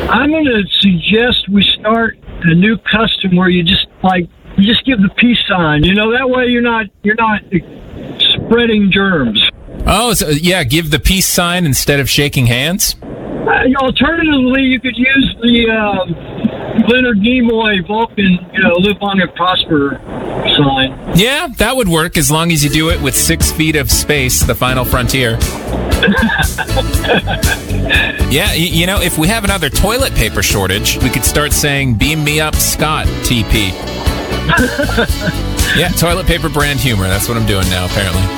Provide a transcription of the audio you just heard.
I'm going to suggest we start a new custom where you just give the peace sign. That way you're not spreading germs. Oh, so, yeah, give the peace sign instead of shaking hands? Alternatively, you could use the Leonard Nimoy Vulcan, live long and prosper sign. Yeah, that would work as long as you do it with 6 feet of space, the final frontier. Yeah, if we have another toilet paper shortage, we could start saying, beam me up, Scott, TP. Yeah, toilet paper brand humor. That's what I'm doing now, apparently.